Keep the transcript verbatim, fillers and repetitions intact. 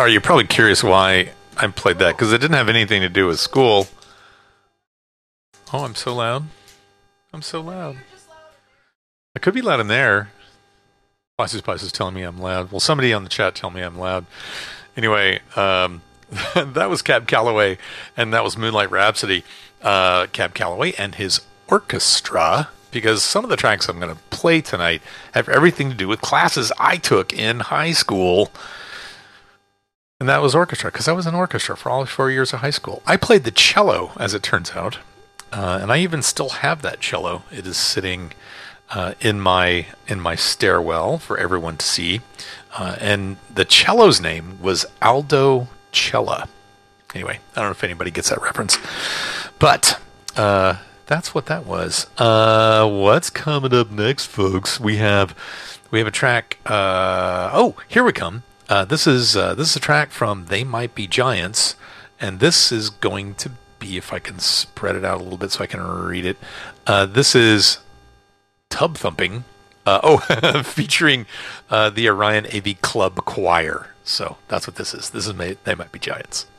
Are you probably curious why I played that? Because it didn't have anything to do with school. Oh, I'm so loud. I'm so loud. I could be loud in there. Spices Spice is telling me I'm loud. Well, somebody on the chat tell me I'm loud. Anyway, um, that was Cab Calloway, and that was Moonlight Rhapsody. Uh, Cab Calloway and his orchestra, because some of the tracks I'm going to play tonight have everything to do with classes I took in high school. And that was orchestra, because I was in orchestra for all four years of high school. I played the cello, as it turns out, uh, and I even still have that cello. It is sitting uh, in my in my stairwell for everyone to see. Uh, and the cello's name was Aldo Cella. Anyway, I don't know if anybody gets that reference. But uh, that's what that was. Uh, what's coming up next, folks? We have we have a track. Uh, oh, here we come. Uh, this is uh, this is a track from They Might Be Giants, and this is going to be, if I can spread it out a little bit so I can read it. Uh, this is Tub Thumping. Uh, oh, featuring uh, the Orion A V Club Choir. So that's what this is. This is They Might Be Giants.